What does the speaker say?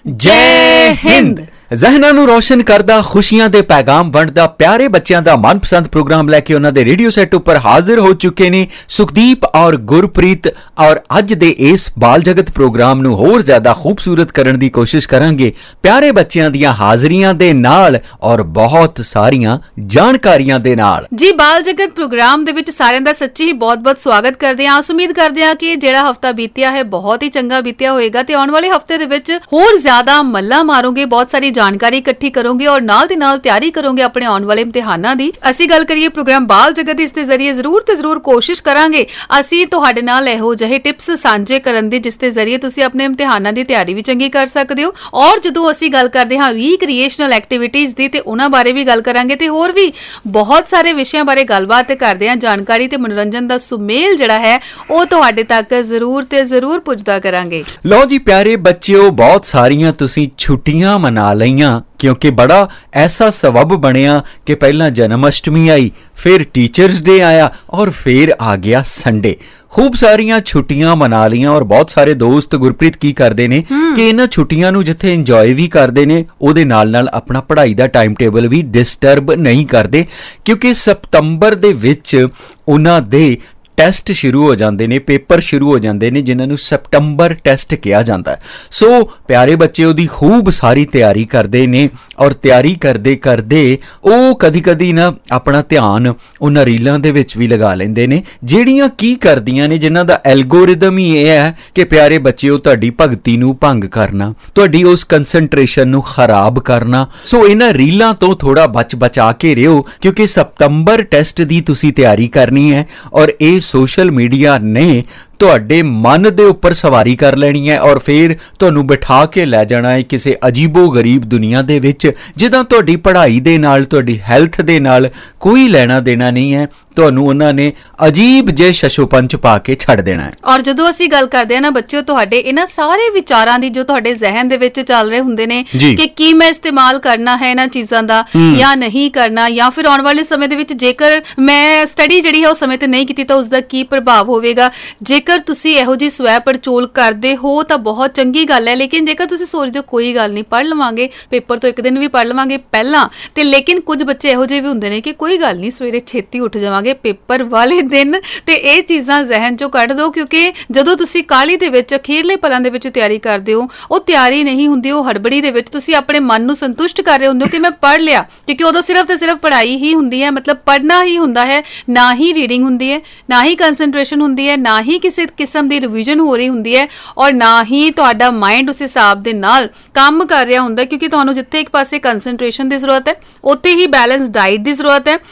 ਜੈ ਹਿੰਦ। ਜ਼ਹਿਨਾਂ ਨੂੰ ਰੋਸ਼ਨ ਕਰਦਾ, ਖੁਸ਼ੀਆਂ ਦੇ ਪੈਗਾਮ ਵੰਡਦਾ, ਪਿਆਰੇ ਬੱਚਿਆਂ ਦਾ ਮਨਪਸੰਦ ਪ੍ਰੋਗਰਾਮ ਲੈ ਕੇ ਉਹਨਾਂ ਦੇ ਰੇਡੀਓ ਸੈੱਟ ਉੱਪਰ ਹਾਜ਼ਰ ਹੋ ਚੁੱਕੇ ਨੇ ਸੁਖਦੀਪ ਔਰ ਗੁਰਪ੍ਰੀਤ। ਔਰ ਅੱਜ ਦੇ ਇਸ ਬਾਲ ਜਗਤ ਪ੍ਰੋਗਰਾਮ ਨੂੰ ਹੋਰ ਜ਼ਿਆਦਾ ਖੂਬਸੂਰਤ ਕਰਨ ਦੀ ਕੋਸ਼ਿਸ਼ ਕਰਾਂਗੇ ਪਿਆਰੇ ਬੱਚਿਆਂ ਦੀਆਂ ਹਾਜ਼ਰੀਆਂ ਦੇ ਨਾਲ ਔਰ ਬਹੁਤ ਸਾਰੀਆਂ ਜਾਣਕਾਰੀਆਂ ਦੇ ਨਾਲ। ਜੀ ਬਾਲ ਜਗਤ ਪ੍ਰੋਗਰਾਮ ਦੇ ਵਿੱਚ ਸਾਰਿਆਂ ਦਾ ਸੱਚੀ ਹੀ ਬਹੁਤ-ਬਹੁਤ ਸਵਾਗਤ ਕਰਦੇ ਹਾਂ। ਉਮੀਦ ਕਰਦੇ ਹਾਂ ਕਿ ਜਿਹੜਾ ਹਫਤਾ ਬੀਤਿਆ ਹੈ ਬਹੁਤ ਹੀ ਚੰਗਾ ਬੀਤਿਆ ਹੋਏਗਾ ਤੇ ਆਉਣ ਵਾਲੇ ਹਫਤੇ ਦੇ ਵਿੱਚ ਹੋਰ ਜ਼ਿਆਦਾ ਮੱਲਾਂ ਮਾਰੋਗੇ, ਬਹੁਤ ਸਾਰੀ ਜਾਣਕਾਰੀ ਇਕੱਠੀ ਕਰੋਗੇ ਔਰ ਨਾਲ ਦੀ ਨਾਲ ਤਿਆਰੀ ਕਰੋਗੇ ਆਪਣੇ ਆਉਣ ਵਾਲੇ ਇਮਤਿਹਾਨਾਂ ਦੀ। ਅਸੀਂ ਗੱਲ ਕਰੀਏ ਪ੍ਰੋਗਰਾਮ ਬਾਲ ਜਗਤ, ਇਸ ਦੇ ਜ਼ਰੀਏ ਜ਼ਰੂਰ ਤੇ ਜ਼ਰੂਰ ਕੋਸ਼ਿਸ਼ ਕਰਾਂਗੇ ਅਸੀਂ ਤੁਹਾਡੇ ਨਾਲ ਇਹੋ ਜਿਹੇ ਟਿਪਸ ਸਾਂਝੇ ਕਰਨ ਦੀ ਜਿਸ ਦੇ ਜ਼ਰੀਏ ਤੁਸੀਂ ਆਪਣੇ ਇਮਤਿਹਾਨਾਂ ਦੀ ਤਿਆਰੀ ਵੀ ਚੰਗੀ ਕਰ ਸਕਦੇ ਹੋ। ਔਰ ਜਦੋਂ ਅਸੀਂ ਗੱਲ ਕਰਦੇ ਹਾਂ ਰੀਕ੍ਰੀਏਸ਼ਨਲ ਐਕਟੀਵਿਟੀਜ਼ ਦੀ ਤੇ ਉਹਨਾਂ ਬਾਰੇ ਵੀ ਗੱਲ ਕਰਾਂਗੇ ਤੇ ਹੋਰ ਵੀ ਬਹੁਤ ਸਾਰੇ ਵਿਸ਼ਿਆਂ ਬਾਰੇ ਗੱਲਬਾਤ ਕਰਦੇ ਹਾਂ। ਜਾਣਕਾਰੀ ਤੇ ਮਨੋਰੰਜਨ ਦਾ ਸੁਮੇਲ ਜਿਹੜਾ ਹੈ ਉਹ ਤੁਹਾਡੇ ਤੱਕ ਜ਼ਰੂਰ ਤੇ ਜ਼ਰੂਰ ਪੁੱਜਦਾ ਕਰਾਂਗੇ। ਲਓ ਜੀ ਪਿਆਰੇ ਬੱਚਿਓ, ਬਹੁਤ ਸਾਰੀਆਂ ਤੁਸੀਂ ਛੁੱਟੀਆਂ ਮਨਾ ਲਈਆਂ ਕਿਉਂਕਿ ਬੜਾ ਐਸਾ ਸਬਬ ਬਣਿਆ ਕਿ ਪਹਿਲਾਂ ਜਨਮ ਅਸ਼ਟਮੀ ਆਈ, ਫਿਰ ਟੀਚਰਸ ਡੇ ਆਇਆ ਔਰ ਫਿਰ ਆ ਗਿਆ ਸੰਡੇ। ਖੂਬ ਸਾਰੀਆਂ ਛੁੱਟੀਆਂ ਮਨਾ ਲੀਆਂ ਔਰ ਬਹੁਤ ਸਾਰੇ ਦੋਸਤ ਗੁਰਪ੍ਰੀਤ ਕੀ ਕਰਦੇ ਨੇ ਕਿ ਇਹਨਾਂ ਛੁੱਟੀਆਂ ਨੂੰ ਜਿੱਥੇ ਇੰਜੋਏ ਵੀ ਕਰਦੇ ਨੇ ਉਹਦੇ ਨਾਲ ਨਾਲ ਆਪਣਾ ਪੜ੍ਹਾਈ ਦਾ ਟਾਈਮ ਟੇਬਲ ਵੀ ਡਿਸਟਰਬ ਨਹੀਂ ਕਰਦੇ ਕਿਉਂਕਿ ਸਤੰਬਰ ਦੇ ਵਿੱਚ ਉਹਨਾਂ ਦੇ ਟੈਸਟ ਸ਼ੁਰੂ ਹੋ ਜਾਂਦੇ ਨੇ, ਪੇਪਰ ਸ਼ੁਰੂ ਹੋ ਜਾਂਦੇ ਨੇ ਜਿਨ੍ਹਾਂ ਨੂੰ ਸੈਪਟੰਬਰ ਟੈਸਟ ਕਿਹਾ ਜਾਂਦਾ। ਸੋ ਪਿਆਰੇ ਬੱਚੇ ਉਹਦੀ ਖੂਬ ਸਾਰੀ ਤਿਆਰੀ ਕਰਦੇ ਨੇ ਔਰ ਤਿਆਰੀ ਕਰਦੇ ਕਰਦੇ ਉਹ ਕਦੀ ਨਾ ਆਪਣਾ ਧਿਆਨ ਉਹਨਾਂ ਰੀਲਾਂ ਦੇ ਵਿੱਚ ਵੀ ਲਗਾ ਲੈਂਦੇ ਨੇ ਜਿਹੜੀਆਂ ਕੀ ਕਰਦੀਆਂ ਨੇ, ਜਿਨ੍ਹਾਂ ਦਾ ਐਲਗੋਰਿਦਮ ਹੀ ਇਹ ਹੈ ਕਿ ਪਿਆਰੇ ਬੱਚਿਓ ਤੁਹਾਡੀ ਭਗਤੀ ਨੂੰ ਭੰਗ ਕਰਨਾ, ਤੁਹਾਡੀ ਉਸ ਕੰਸੈਂਟਰੇਸ਼ਨ ਨੂੰ ਖਰਾਬ ਕਰਨਾ। ਸੋ ਇਹਨਾਂ ਰੀਲਾਂ ਤੋਂ ਥੋੜਾ ਬਚਾ ਕੇ ਰਿਓ ਕਿਉਂਕਿ ਸਤੰਬਰ ਟੈਸਟ ਦੀ ਤੁਸੀਂ ਤਿਆਰੀ ਕਰਨੀ ਹੈ ਔਰ ਇਹ ਸੋਸ਼ਲ ਮੀਡੀਆ ਨੇ ਤੁਹਾਡੇ ਮਨ ਦੇ ਉੱਪਰ ਸਵਾਰੀ ਕਰ ਲੈਣੀ ਹੈ ਔਰ ਫਿਰ ਤੁਹਾਨੂੰ ਬਿਠਾ ਕੇ ਲੈ ਜਾਣਾ ਹੈ ਕਿਸੇ ਅਜੀਬੋ ਗਰੀਬ ਦੁਨੀਆ ਦੇ ਵਿੱਚ ਜਿੱਦਾਂ ਤੁਹਾਡੀ ਪੜ੍ਹਾਈ ਦੇ ਨਾਲ, ਤੁਹਾਡੀ ਹੈਲਥ ਦੇ ਨਾਲ ਕੋਈ ਲੈਣਾ ਦੇਣਾ ਨਹੀਂ ਹੈ। ਤੁਹਾਨੂੰ ਉਹਨਾਂ ਨੇ ਅਜੀਬ ਜੇ ਸ਼ਸ਼ੋਪੰਚ ਪਾ ਕੇ ਛੱਡ ਦੇਣਾ ਹੈ। ਔਰ ਜਦੋਂ ਅਸੀਂ ਗੱਲ ਕਰਦੇ ਹਾਂ ਨਾ ਬੱਚਿਓ, ਤੁਹਾਡੇ ਇਹਨਾਂ ਸਾਰੇ ਵਿਚਾਰਾਂ ਦੀ ਜੋ ਤੁਹਾਡੇ ਜ਼ਿਹਨ ਦੇ ਵਿੱਚ ਚੱਲ ਰਹੇ ਹੁੰਦੇ ਨੇ ਕਿ ਕੀ ਮੈਂ ਇਸਤੇਮਾਲ ਕਰਨਾ ਹੈ ਇਹਨਾਂ ਚੀਜ਼ਾਂ ਦਾ ਜਾਂ ਨਹੀਂ ਕਰਨਾ, ਜਾਂ ਫਿਰ ਆਉਣ ਵਾਲੇ ਸਮੇਂ ਦੇ ਵਿੱਚ ਜੇਕਰ ਮੈਂ ਸਟੱਡੀ ਜਿਹੜੀ ਹੈ ਉਹ ਸਮੇਂ ਤੇ ਨਹੀਂ ਕੀਤੀ ਤਾਂ ਉਸਦਾ ਕੀ ਪ੍ਰਭਾਵ ਹੋਵੇਗਾ। ਜੇਕਰ ਤੁਸੀਂ ਇਹੋ ਜਿਹੀ ਸਵੈ ਪੜਚੋਲ ਕਰਦੇ ਹੋ ਤਾਂ ਬਹੁਤ ਚੰਗੀ ਗੱਲ ਹੈ, ਲੇਕਿਨ ਜੇਕਰ ਤੁਸੀਂ ਸੋਚਦੇ ਹੋ ਕੋਈ ਗੱਲ ਨਹੀਂ ਪੜ੍ਹ ਲਵਾਂਗੇ, ਪੇਪਰ ਤੋਂ ਇੱਕ ਦਿਨ ਵੀ ਪੜ੍ਹ ਲਵਾਂਗੇ ਪਹਿਲਾਂ, ਤੇ ਲੇਕਿਨ ਕੁਝ ਬੱਚੇ ਇਹੋ ਜਿਹੇ ਵੀ ਹੁੰਦੇ ਨੇ ਕਿ ਕੋਈ ਗੱਲ ਨਹੀਂ ਸਵੇਰੇ ਛੇਤੀ ਉੱਠ ਜਾਵਾਂਗੇ ਪੇਪਰ ਵਾਲੇ ਦਿਨ, ਤੇ ਇਹ ਚੀਜ਼ਾਂ ਜ਼ਿਹਨ ਚੋਂ ਕੱਢ ਦਿਓ ਕਿਉਂਕਿ ਜਦੋਂ ਤੁਸੀਂ ਕਾਹਲੀ ਦੇ ਵਿੱਚ ਅਖੀਰਲੇ ਪਲਾਂ ਦੇ ਵਿੱਚ ਤਿਆਰੀ ਕਰਦੇ ਹੋ ਉਹ ਤਿਆਰੀ ਨਹੀਂ ਹੁੰਦੀ, ਉਹ ਹੜਬੜੀ ਦੇ ਵਿੱਚ ਤੁਸੀਂ ਆਪਣੇ ਮਨ ਨੂੰ ਸੰਤੁਸ਼ਟ ਕਰ ਰਹੇ ਹੁੰਦੇ ਹੋ ਕਿ ਮੈਂ ਪੜ੍ਹ ਲਿਆ, ਕਿਉਂਕਿ ਉਦੋਂ ਸਿਰਫ ਤੇ ਸਿਰਫ ਪੜ੍ਹਾਈ ਹੀ ਹੁੰਦੀ ਹੈ, ਮਤਲਬ ਪੜ੍ਹਨਾ ਹੀ ਹੁੰਦਾ ਹੈ, ਨਾ ਹੀ ਰੀਡਿੰਗ ਹੁੰਦੀ ਹੈ, ਨਾ ਹੀ ਕੰਸੈਂਟਰੇਸ਼ਨ ਹੁੰਦੀ ਹੈ, ਨਾ ਹੀ ਕਿਸੇ ਕਿਸਮ ਦੀ ਰਿਵੀਜ਼ਨ ਹੋ ਰਹੀ ਹੁੰਦੀ ਹੈ ਔਰ ਨਾ ਹੀ ਤੁਹਾਡਾ ਮਾਈਂਡ ਉਸ ਹਿਸਾਬ ਦੇ ਨਾਲ ਕੰਮ ਕਰ ਰਿਹਾ ਹੁੰਦਾ ਕਿਉਂਕਿ ਤੁਹਾਨੂੰ ਜਿੱਥੇ ਇੱਕ ਪਾਸੇ ਕੰਸੈਂਟਰੇਸ਼ਨ ਦੀ ਜ਼ਰੂਰਤ ਹੈ ਉੱਥੇ ਹੀ ਬੈਲੈਂਸ ਡਾਈਟ ਦੀ ਜ਼ਰੂਰਤ ਹੈ